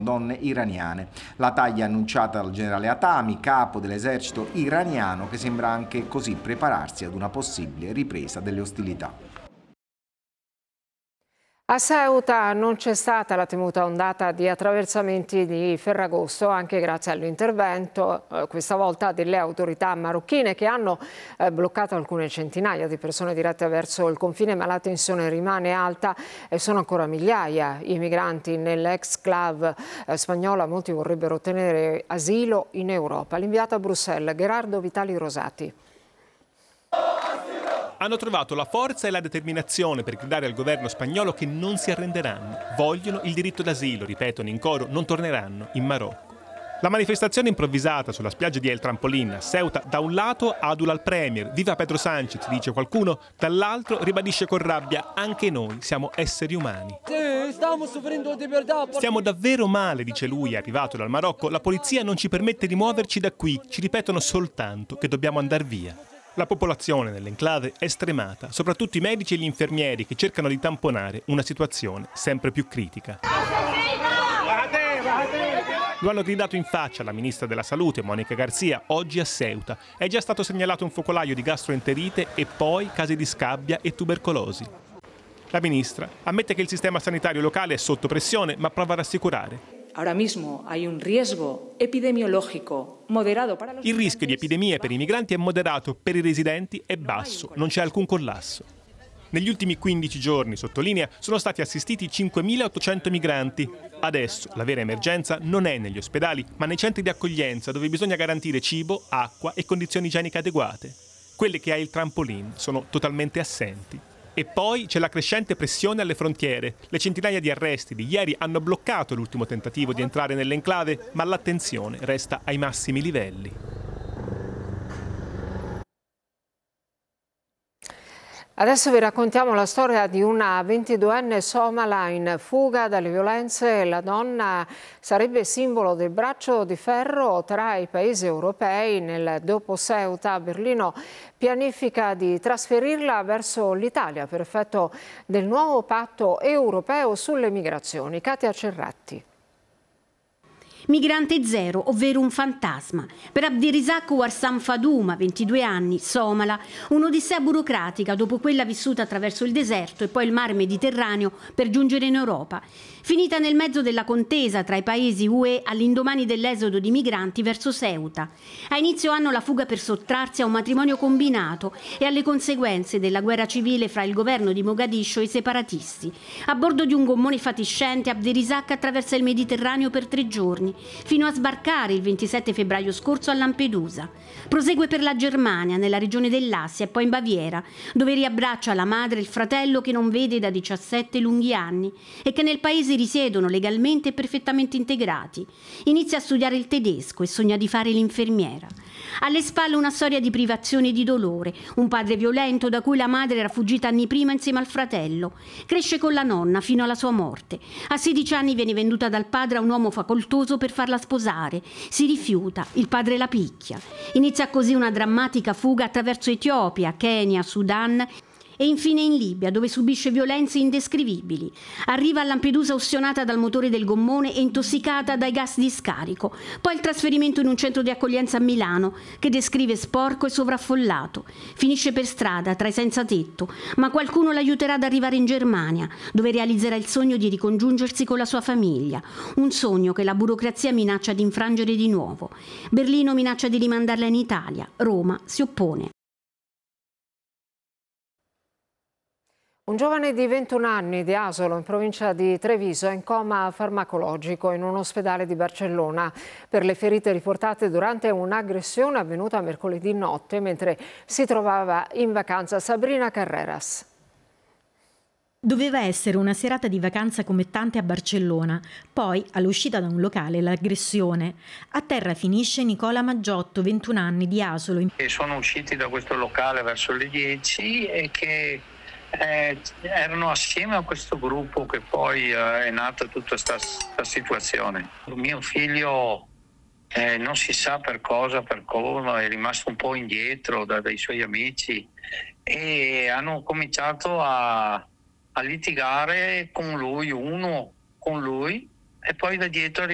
donne iraniane. La taglia annunciata dal generale Hatami, capo dell'esercito iraniano, che sembra anche così prepararsi ad una possibile ripresa delle ostilità. A Ceuta non c'è stata la temuta ondata di attraversamenti di Ferragosto, anche grazie all'intervento, questa volta delle autorità marocchine, che hanno bloccato alcune centinaia di persone dirette verso il confine, ma la tensione rimane alta e sono ancora migliaia i migranti nell'exclave spagnola. Molti vorrebbero ottenere asilo in Europa. L'inviato a Bruxelles, Gerardo Vitali Rosati. Hanno trovato la forza e la determinazione per gridare al governo spagnolo che non si arrenderanno. Vogliono il diritto d'asilo, ripetono in coro, non torneranno in Marocco. La manifestazione improvvisata sulla spiaggia di El Trampolín a Ceuta da un lato adula il premier, viva Pedro Sánchez, dice qualcuno, dall'altro ribadisce con rabbia, anche noi siamo esseri umani. Stiamo davvero male, dice lui, arrivato dal Marocco, la polizia non ci permette di muoverci da qui, ci ripetono soltanto che dobbiamo andare via. La popolazione nell'enclave è stremata, soprattutto i medici e gli infermieri che cercano di tamponare una situazione sempre più critica. Lo hanno gridato in faccia la ministra della Salute, Mónica García, oggi a Ceuta. È già stato segnalato un focolaio di gastroenterite e poi casi di scabbia e tubercolosi. La ministra ammette che il sistema sanitario locale è sotto pressione, ma prova a rassicurare. Ahora mismo hay un riesgo epidemiológico moderado para los... Il rischio di epidemie per i migranti è moderato, per i residenti è basso, non c'è alcun collasso. Negli ultimi 15 giorni, sottolinea, sono stati assistiti 5.800 migranti. Adesso la vera emergenza non è negli ospedali, ma nei centri di accoglienza dove bisogna garantire cibo, acqua e condizioni igieniche adeguate. Quelle che ha il Trampolín sono totalmente assenti. E poi c'è la crescente pressione alle frontiere. Le centinaia di arresti di ieri hanno bloccato l'ultimo tentativo di entrare nell'enclave, ma l'attenzione resta ai massimi livelli. Adesso vi raccontiamo la storia di una 22enne somala in fuga dalle violenze. La donna sarebbe simbolo del braccio di ferro tra i paesi europei. Nel dopo Ceuta, Berlino pianifica di trasferirla verso l'Italia per effetto del nuovo patto europeo sulle migrazioni. Katia Cerratti. Migrante zero, ovvero un fantasma. Per Abdirizak Warsam Faduma, 22 anni, somala, un'odissea burocratica dopo quella vissuta attraverso il deserto e poi il mar Mediterraneo per giungere in Europa. Finita nel mezzo della contesa tra i paesi UE all'indomani dell'esodo di migranti verso Ceuta. A inizio anno la fuga per sottrarsi a un matrimonio combinato e alle conseguenze della guerra civile fra il governo di Mogadiscio e i separatisti. A bordo di un gommone fatiscente, Abdirizak attraversa il Mediterraneo per 3 giorni, fino a sbarcare il 27 febbraio scorso a Lampedusa. Prosegue per la Germania, nella regione dell'Assia e poi in Baviera, dove riabbraccia la madre e il fratello che non vede da 17 lunghi anni e che nel paese risiedono legalmente e perfettamente integrati. Inizia a studiare il tedesco e sogna di fare l'infermiera. Alle spalle una storia di privazione e di dolore, un padre violento da cui la madre era fuggita anni prima insieme al fratello. Cresce con la nonna fino alla sua morte. A 16 anni viene venduta dal padre a un uomo facoltoso per farla sposare. Si rifiuta, il padre la picchia. Inizia così una drammatica fuga attraverso Etiopia, Kenya, Sudan e infine in Libia, dove subisce violenze indescrivibili. Arriva a Lampedusa ustionata dal motore del gommone e intossicata dai gas di scarico. Poi il trasferimento in un centro di accoglienza a Milano, che descrive sporco e sovraffollato. Finisce per strada, tra i senza tetto, ma qualcuno l'aiuterà ad arrivare in Germania, dove realizzerà il sogno di ricongiungersi con la sua famiglia. Un sogno che la burocrazia minaccia di infrangere di nuovo. Berlino minaccia di rimandarla in Italia. Roma si oppone. Un giovane di 21 anni di Asolo, in provincia di Treviso, è in coma farmacologico in un ospedale di Barcellona per le ferite riportate durante un'aggressione avvenuta mercoledì notte mentre si trovava in vacanza. Sabrina Carreras. Doveva essere una serata di vacanza come tante a Barcellona, poi all'uscita da un locale l'aggressione. A terra finisce Nicola Maggiotto, 21 anni di Asolo. Sono usciti da questo locale verso le 10 e che erano assieme a questo gruppo che poi è nata tutta questa situazione. Mio figlio non si sa per cosa, per come, è rimasto un po' indietro dai suoi amici e hanno cominciato a litigare con lui, uno con lui, e poi da dietro